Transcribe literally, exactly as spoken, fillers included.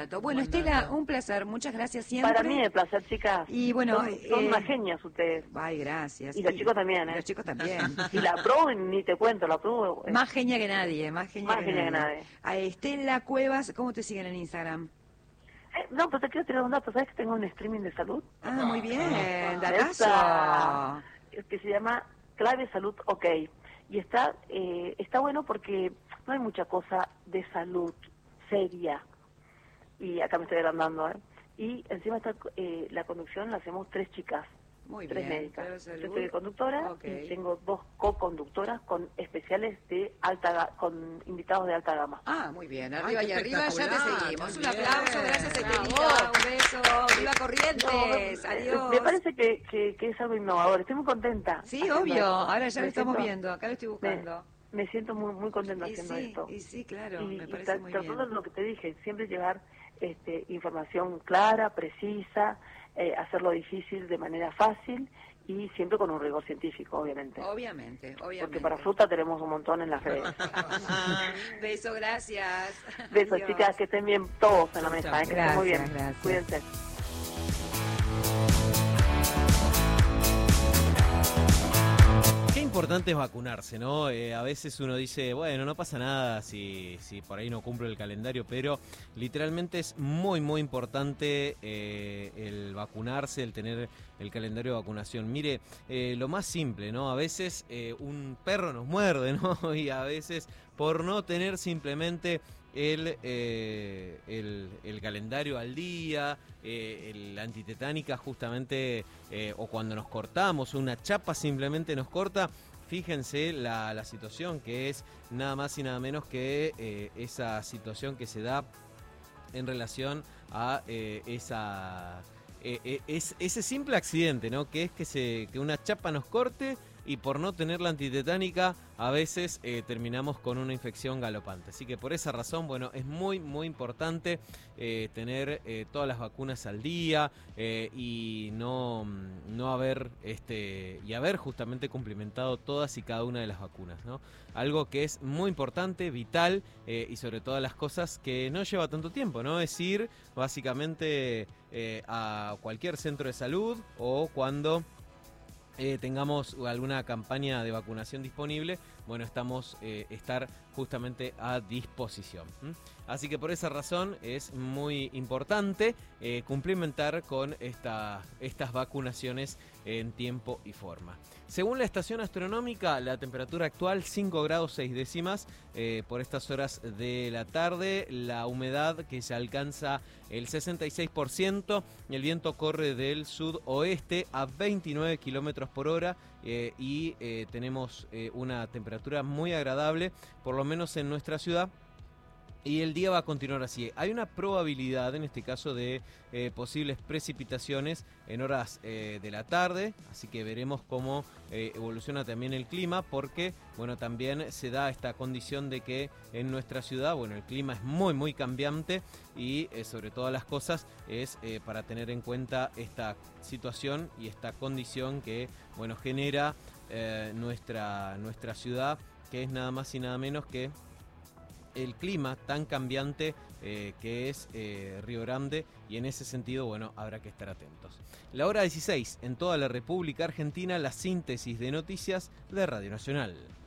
dato. Bueno, Buen Estela, dato. un placer. Muchas gracias siempre. Para mí es placer, chicas. Y bueno, son, son eh, unas genias ustedes. Ay, gracias. Y los chicos también, y ¿eh? Los chicos también. Y la Pro, ni te cuento, la Pro... es- Más genia que nadie, más genia, Más que, genia que nadie. nadie. A Estela Cuevas, ¿cómo te siguen en Instagram? Eh, no, pero te quiero tirar un dato. ¿Sabes que tengo un streaming de salud? Ah, muy bien, Esa, datazo. que se llama Clave Salud OK. Y está, eh, está bueno porque no hay mucha cosa de salud seria. Y acá me estoy agrandando, ¿eh? Y encima está, eh, la conducción la hacemos tres chicas. Muy Tres bien. médicas. Clave Salud. Yo soy conductora Ok. y tengo dos co-conductoras con especiales de alta ga- con invitados de alta gama. Ah, muy bien. Ay, Arriba qué y arriba ya te espectacular, seguimos. muy Un aplauso, bien. gracias Estelita. Bravo. Un beso. Viva Corrientes. No, Adiós. Me parece que, que, que es algo innovador. Estoy muy contenta. Sí, haciendo obvio. esto. Ahora ya lo Me estamos siento- viendo. Acá lo estoy buscando. Me, me siento muy muy contenta Y haciendo sí, esto. y sí, claro. Y, Me y parece tra- muy tratando bien. de lo que te dije, siempre llevar este, información clara, precisa, eh, hacerlo difícil de manera fácil y siempre con un rigor científico, obviamente. Obviamente, obviamente. Porque para fruta tenemos un montón en las redes. Beso, gracias. Besos, Adiós. chicas, que estén bien todos en la mesa, eh, que estén muy bien. Gracias, gracias. Cuídense. Qué importante es vacunarse, ¿no? Eh, a veces uno dice, bueno, no pasa nada si, si por ahí no cumplo el calendario, pero literalmente es muy, muy importante eh, el vacunarse, el tener el calendario de vacunación. Mire, eh, lo más simple, ¿no? A veces eh, un perro nos muerde, ¿no? Y a veces por no tener simplemente el, eh, el, el calendario al día, eh, el antitetánica justamente, eh, o cuando nos cortamos, una chapa simplemente nos corta. Fíjense la, la situación que es nada más y nada menos que eh, esa situación que se da en relación a eh, esa eh, eh, es, ese simple accidente, ¿no? Que es que, se, que una chapa nos corte y por no tener la antitetánica a veces eh, terminamos con una infección galopante. Así que por esa razón, bueno, es muy, muy importante eh, tener eh, todas las vacunas al día eh, y no, no haber, este, y haber justamente cumplimentado todas y cada una de las vacunas, ¿no? Algo que es muy importante, vital eh, y sobre todas las cosas que no lleva tanto tiempo, ¿no? Es ir básicamente eh, a cualquier centro de salud o cuando Eh, tengamos alguna campaña de vacunación disponible, bueno, estamos eh, estar justamente a disposición. ¿Mm? Así que por esa razón es muy importante eh, cumplimentar con esta, estas vacunaciones en tiempo y forma. Según la estación astronómica, la temperatura actual cinco grados seis décimas eh, por estas horas de la tarde, la humedad que se alcanza el sesenta y seis por ciento, el viento corre del sudoeste a veintinueve kilómetros por hora eh, y eh, tenemos eh, una temperatura muy agradable, por lo menos en nuestra ciudad. Y el día va a continuar así. Hay una probabilidad, en este caso, de eh, posibles precipitaciones en horas eh, de la tarde. Así que veremos cómo eh, evoluciona también el clima, porque, bueno, también se da esta condición de que en nuestra ciudad, bueno, el clima es muy, muy cambiante y, eh, sobre todas las cosas, es eh, para tener en cuenta esta situación y esta condición que, bueno, genera eh, nuestra, nuestra ciudad, que es nada más y nada menos que el clima tan cambiante eh, que es eh, Río Grande, y en ese sentido, bueno, habrá que estar atentos. La hora dieciséis, en toda la República Argentina, la síntesis de noticias de Radio Nacional.